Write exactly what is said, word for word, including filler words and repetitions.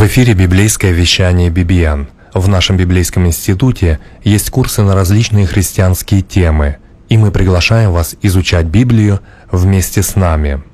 В эфире библейское вещание би би эн. В нашем библейском институте есть курсы на различные христианские темы, и мы приглашаем вас изучать Библию вместе с нами.